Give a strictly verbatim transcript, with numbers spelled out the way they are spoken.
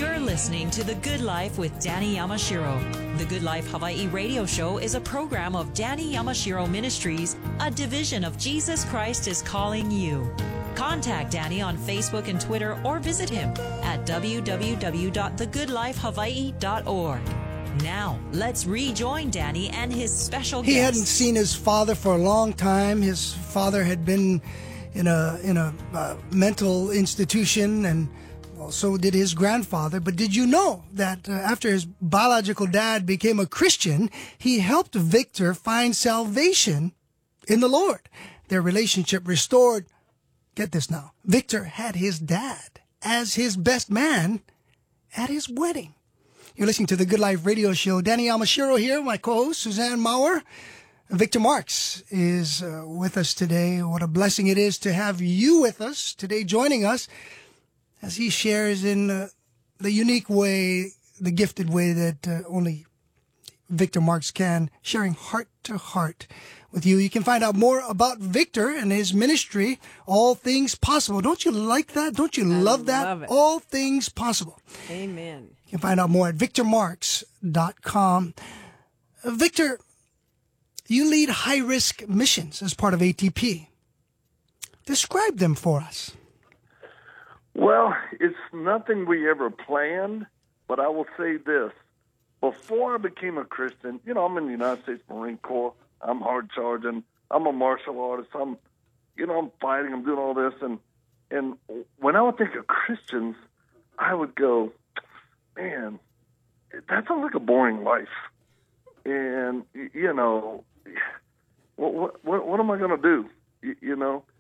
You're listening to The Good Life with Danny Yamashiro. The Good Life Hawaii radio show is a program of Danny Yamashiro Ministries, a division of Jesus Christ is Calling You. Contact Danny on Facebook and Twitter or visit him at w w w dot the good life hawaii dot org. Now, let's rejoin Danny and his special guest. He hadn't seen his father for a long time. His father had been in a in a uh, mental institution, and well, so did his grandfather. But did you know that uh, after his biological dad became a Christian, he helped Victor find salvation in the Lord? Their relationship restored. Get this now. Victor had his dad as his best man at his wedding. You're listening to the Good Life radio show. Danny Yamashiro here, my co-host, Suzanne Maurer. Victor Marks is uh, with us today. What a blessing it is to have you with us today, joining us as he shares in uh, the unique way, the gifted way that uh, only Victor Marks can, sharing heart to heart with you. You can find out more about Victor and his ministry, All Things Possible. Don't you like that? Don't you love I that? love it. All Things Possible. Amen. You can find out more at victor marks dot com. Uh, Victor, you lead high-risk missions as part of A T P. Describe them for us. Well, it's nothing we ever planned, but I will say this. Before I became a Christian, you know, I'm in the United States Marine Corps. I'm hard charging. I'm a martial artist. I'm, you know, I'm fighting. I'm doing all this. And, and when I would think of Christians, I would go, man, that sounds like a boring life. And, you know, what what what, what am I going to do? You, you know,